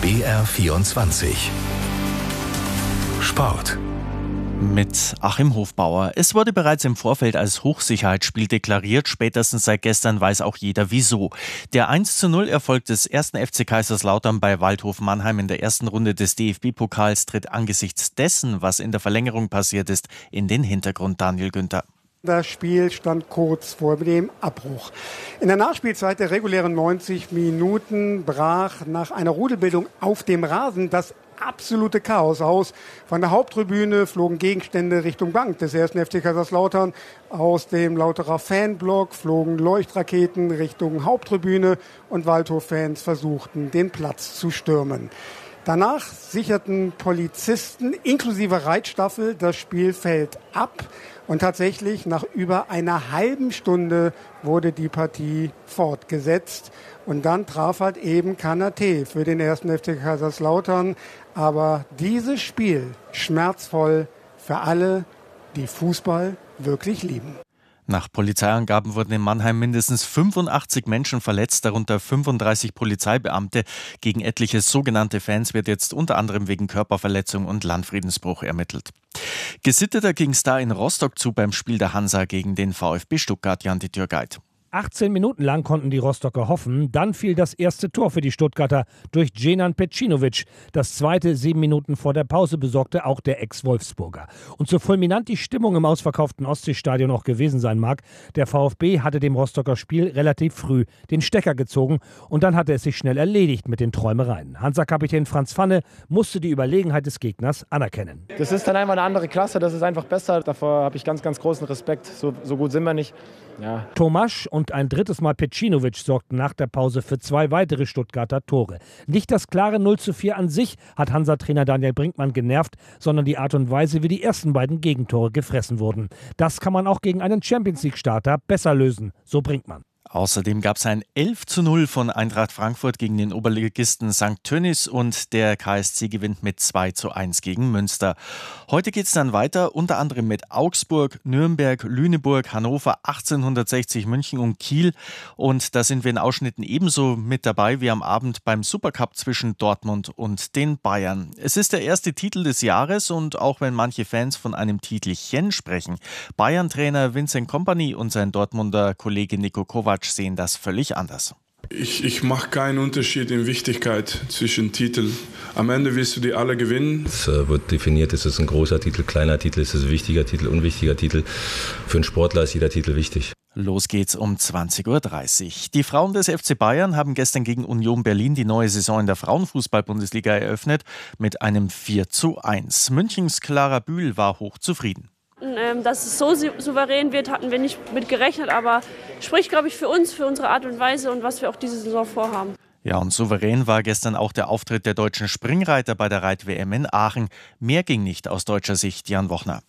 BR24 Sport. Mit Achim Hofbauer. Es wurde bereits im Vorfeld als Hochsicherheitsspiel deklariert. Spätestens seit gestern weiß auch jeder wieso. Der 1:0-Erfolg des 1. FC Kaiserslautern bei Waldhof Mannheim in der ersten Runde des DFB-Pokals tritt angesichts dessen, was in der Verlängerung passiert ist, in den Hintergrund. Daniel Günther. Das Spiel stand kurz vor dem Abbruch. In der Nachspielzeit der regulären 90 Minuten brach nach einer Rudelbildung auf dem Rasen das absolute Chaos aus. Von der Haupttribüne flogen Gegenstände Richtung Bank des 1. FC Kaiserslautern. Aus dem Lauterer Fanblock flogen Leuchtraketen Richtung Haupttribüne und Waldhof-Fans versuchten, den Platz zu stürmen. Danach sicherten Polizisten inklusive Reitstaffel das Spielfeld ab. Und tatsächlich nach über einer halben Stunde wurde die Partie fortgesetzt. Und dann traf halt eben Kanate für den 1. FC Kaiserslautern. Aber dieses Spiel schmerzvoll für alle, die Fußball wirklich lieben. Nach Polizeiangaben wurden in Mannheim mindestens 85 Menschen verletzt, darunter 35 Polizeibeamte. Gegen etliche sogenannte Fans wird jetzt unter anderem wegen Körperverletzung und Landfriedensbruch ermittelt. Gesitteter ging es da in Rostock zu beim Spiel der Hansa gegen den VfB Stuttgart. Jan die Türgeit. 18 Minuten lang konnten die Rostocker hoffen. Dann fiel das erste Tor für die Stuttgarter durch Dženan Pecinovic. Das zweite 7 Minuten vor der Pause besorgte auch der Ex-Wolfsburger. Und so fulminant die Stimmung im ausverkauften Ostseestadion auch gewesen sein mag, der VfB hatte dem Rostocker Spiel relativ früh den Stecker gezogen und dann hatte es sich schnell erledigt mit den Träumereien. Hansa-Kapitän Franz Pfanne musste die Überlegenheit des Gegners anerkennen. Das ist dann einfach eine andere Klasse, das ist einfach besser. Davor habe ich ganz, ganz großen Respekt. So gut sind wir nicht. Ja. Tomasch und ein drittes Mal Pecinovic sorgten nach der Pause für 2 weitere Stuttgarter Tore. Nicht das klare 0:4 an sich hat Hansa-Trainer Daniel Brinkmann genervt, sondern die Art und Weise, wie die ersten beiden Gegentore gefressen wurden. Das kann man auch gegen einen Champions-League-Starter besser lösen, so Brinkmann. Außerdem gab es ein 11:0 von Eintracht Frankfurt gegen den Oberligisten St. Tönnies und der KSC gewinnt mit 2:1 gegen Münster. Heute geht es dann weiter, unter anderem mit Augsburg, Nürnberg, Lüneburg, Hannover, 1860 München und Kiel. Und da sind wir in Ausschnitten ebenso mit dabei wie am Abend beim Supercup zwischen Dortmund und den Bayern. Es ist der erste Titel des Jahres und auch wenn manche Fans von einem Titelchen sprechen, Bayern-Trainer Vincent Kompany und sein Dortmunder Kollege Niko Kovac sehen das völlig anders. Ich mache keinen Unterschied in Wichtigkeit zwischen Titeln. Am Ende willst du die alle gewinnen. Es wird definiert, ist es ein großer Titel, kleiner Titel, ist es ein wichtiger Titel, unwichtiger Titel. Für einen Sportler ist jeder Titel wichtig. Los geht's um 20:30 Uhr. Die Frauen des FC Bayern haben gestern gegen Union Berlin die neue Saison in der Frauenfußball-Bundesliga eröffnet mit einem 4:1. Münchens Clara Bühl war hochzufrieden. Dass es so souverän wird, hatten wir nicht mit gerechnet, aber spricht, glaube ich, für uns, für unsere Art und Weise und was wir auch diese Saison vorhaben. Ja, und souverän war gestern auch der Auftritt der deutschen Springreiter bei der Reit-WM in Aachen. Mehr ging nicht aus deutscher Sicht, Jan Wochner.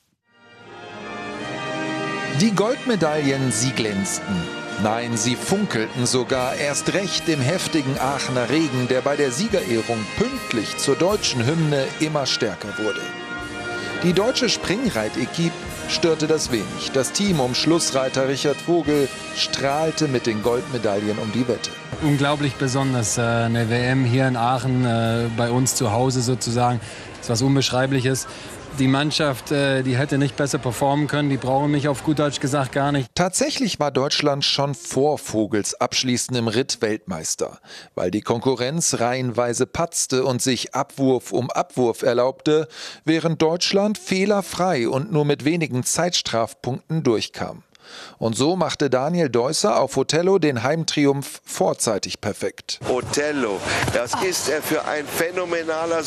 Die Goldmedaillen, sie glänzten. Nein, sie funkelten sogar erst recht im heftigen Aachener Regen, der bei der Siegerehrung pünktlich zur deutschen Hymne immer stärker wurde. Die deutsche Springreit-Equipe störte das wenig. Das Team um Schlussreiter Richard Vogel strahlte mit den Goldmedaillen um die Wette. Unglaublich besonders, eine WM hier in Aachen, bei uns zu Hause sozusagen, das ist was Unbeschreibliches. Die Mannschaft, die hätte nicht besser performen können, die brauchen mich auf gut Deutsch gesagt gar nicht. Tatsächlich war Deutschland schon vor Vogels abschließendem Ritt Weltmeister, weil die Konkurrenz reihenweise patzte und sich Abwurf um Abwurf erlaubte, während Deutschland fehlerfrei und nur mit wenigen Zeitstrafpunkten durchkam. Und so machte Daniel Deusser auf Othello den Heimtriumph vorzeitig perfekt. Othello, das ist er für ein phänomenaler